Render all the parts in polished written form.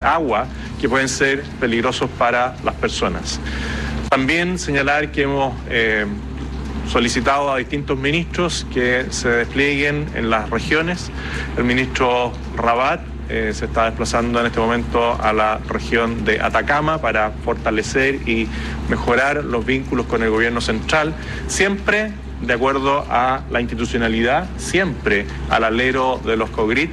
agua que pueden ser peligrosos para las personas. También señalar que hemos solicitado a distintos ministros que se desplieguen en las regiones. El ministro Rabat se está desplazando en este momento a la región de Atacama para fortalecer y mejorar los vínculos con el gobierno central, siempre de acuerdo a la institucionalidad, siempre al alero de los COGRIT.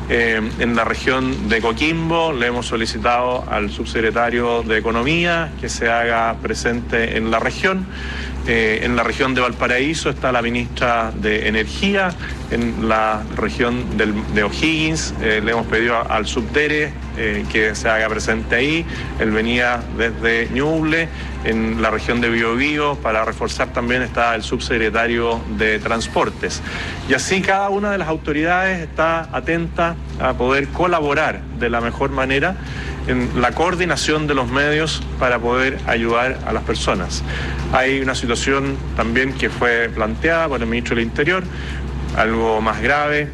En la región de Coquimbo le hemos solicitado al subsecretario de Economía que se haga presente en la región. En la región de Valparaíso está la ministra de Energía. En la región de O'Higgins le hemos pedido al subdere que se haga presente ahí. Él venía desde Ñuble. En la región de Biobío, para reforzar también, está el subsecretario de Transportes. Y así cada una de las autoridades está atenta a poder colaborar de la mejor manera en la coordinación de los medios para poder ayudar a las personas. Hay una situación también que fue planteada por el ministro del Interior, algo más grave,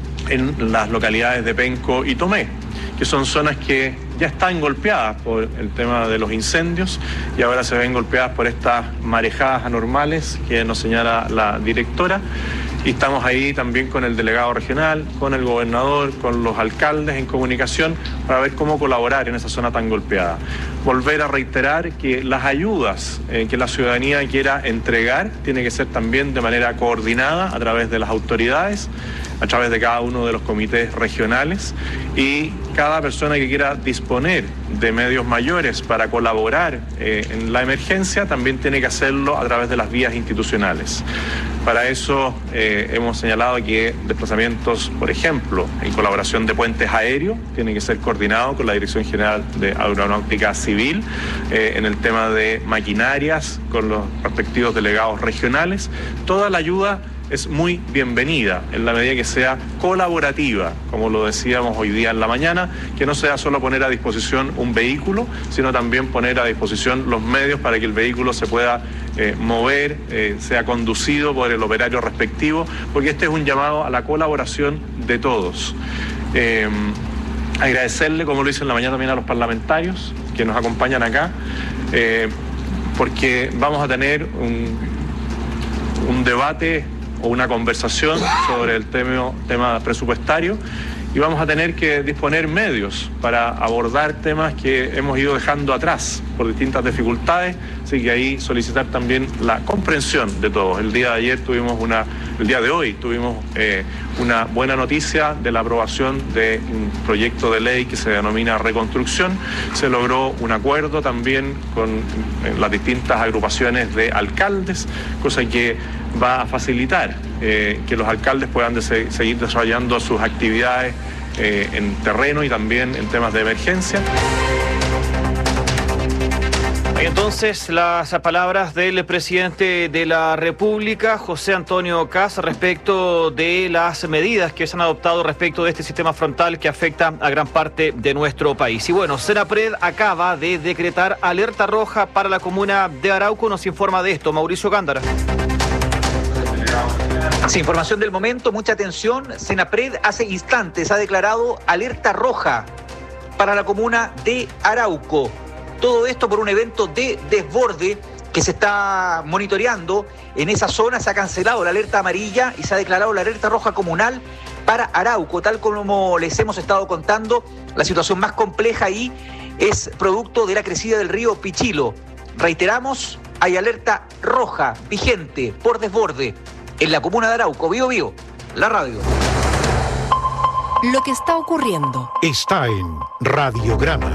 en las localidades de Penco y Tomé, que son zonas que ya están golpeadas por el tema de los incendios y ahora se ven golpeadas por estas marejadas anormales que nos señala la directora. Y estamos ahí también con el delegado regional, con el gobernador, con los alcaldes en comunicación para ver cómo colaborar en esa zona tan golpeada. Volver a reiterar que las ayudas que la ciudadanía quiera entregar tiene que ser también de manera coordinada a través de las autoridades, a través de cada uno de los comités regionales, y cada persona que quiera disponer de medios mayores para colaborar en la emergencia también tiene que hacerlo a través de las vías institucionales. Para eso hemos señalado que desplazamientos, por ejemplo, en colaboración de puentes aéreos, tienen que ser coordinados con la Dirección General de Aeronáutica Civil, en el tema de maquinarias, con los respectivos delegados regionales. Toda la ayuda es muy bienvenida en la medida que sea colaborativa, como lo decíamos hoy día en la mañana, que no sea solo poner a disposición un vehículo, sino también poner a disposición los medios para que el vehículo se pueda mover, sea conducido por el operario respectivo, porque este es un llamado a la colaboración de todos. Agradecerle, como lo hice en la mañana también, a los parlamentarios que nos acompañan acá, porque vamos a tener un debate o una conversación sobre el tema presupuestario, y vamos a tener que disponer medios para abordar temas que hemos ido dejando atrás por distintas dificultades, así que ahí solicitar también la comprensión de todos. El día de hoy tuvimos una buena noticia de la aprobación de un proyecto de ley que se denomina Reconstrucción. Se logró un acuerdo también con las distintas agrupaciones de alcaldes, cosa que va a facilitar que los alcaldes puedan seguir desarrollando sus actividades en terreno y también en temas de emergencia. Entonces, las palabras del presidente de la República, José Antonio Kast, respecto de las medidas que se han adoptado respecto de este sistema frontal que afecta a gran parte de nuestro país. Y bueno, Senapred acaba de decretar alerta roja para la comuna de Arauco. Nos informa de esto Mauricio Gándara. Sí, información del momento, mucha atención. Senapred hace instantes ha declarado alerta roja para la comuna de Arauco. Todo esto por un evento de desborde que se está monitoreando en esa zona. Se ha cancelado la alerta amarilla y se ha declarado la alerta roja comunal para Arauco. Tal como les hemos estado contando, la situación más compleja ahí es producto de la crecida del río Pichilo. Reiteramos, hay alerta roja vigente por desborde en la comuna de Arauco. Biobío, la radio. Lo que está ocurriendo está en Radiograma.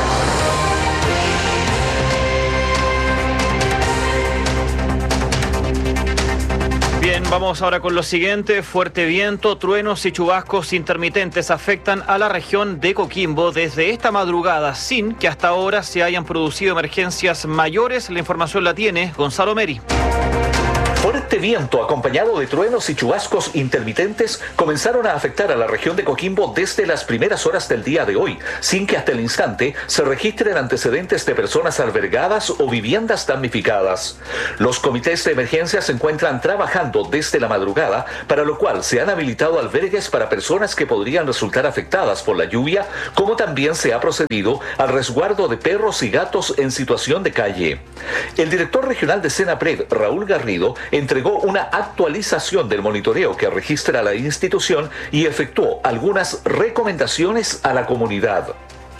Bien, vamos ahora con lo siguiente. Fuerte viento, truenos y chubascos intermitentes afectan a la región de Coquimbo desde esta madrugada, sin que hasta ahora se hayan producido emergencias mayores. La información la tiene Gonzalo Meri. Fuerte viento acompañado de truenos y chubascos intermitentes comenzaron a afectar a la región de Coquimbo desde las primeras horas del día de hoy, sin que hasta el instante se registren antecedentes de personas albergadas o viviendas damnificadas. Los comités de emergencia se encuentran trabajando desde la madrugada, para lo cual se han habilitado albergues para personas que podrían resultar afectadas por la lluvia, como también se ha procedido al resguardo de perros y gatos en situación de calle. El director regional de Senapred, Raúl Garrido, entregó una actualización del monitoreo que registra la institución y efectuó algunas recomendaciones a la comunidad.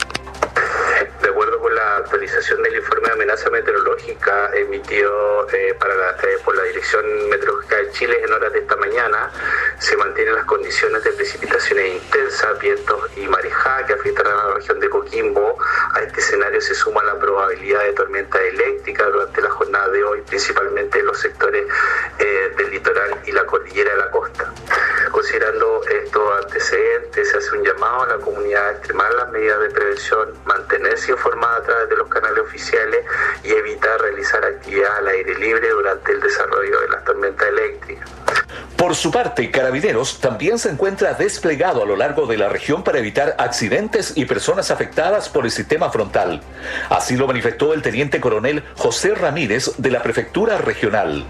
De acuerdo con la actualización del informe de amenaza meteorológica emitido por la Dirección Meteorológica de Chile en horas de esta mañana, se mantienen las condiciones de precipitaciones intensas, vientos y marejada que afectarán a la región de Coquimbo. A este escenario se suma la probabilidad de tormenta eléctrica durante la jornada de hoy, principalmente en los sectores del litoral y la cordillera de la costa. Considerando estos antecedentes, se hace un llamado a la comunidad a extremar las medidas de prevención, mantenerse informada a través de los canales oficiales y evitar realizar actividad al aire libre durante el desarrollo de las tormentas eléctricas. Por su parte, Carabineros también se encuentra desplegado a lo largo de la región para evitar accidentes y personas afectadas por el sistema frontal. Así lo manifestó el teniente coronel José Ramírez de la Prefectura Regional.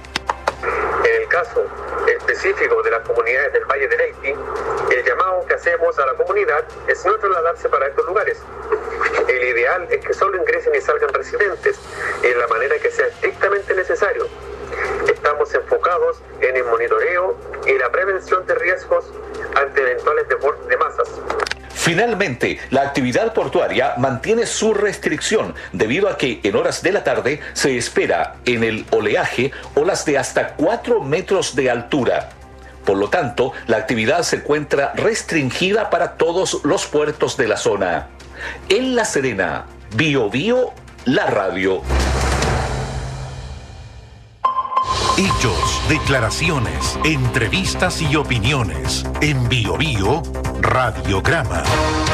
En el caso específico de las comunidades del Valle del Elqui, el llamado que hacemos a la comunidad es no trasladarse para estos lugares. El ideal es que solo ingresen y salgan residentes en la manera que sea estrictamente necesario. Estamos enfocados en el monitoreo y la prevención de riesgos ante eventuales desbordes de masas. Finalmente, la actividad portuaria mantiene su restricción debido a que en horas de la tarde se espera en el oleaje olas de hasta 4 metros de altura. Por lo tanto, la actividad se encuentra restringida para todos los puertos de la zona. En La Serena, Biobío, la radio. Hechos, declaraciones, entrevistas y opiniones. En Biobío, Radiograma.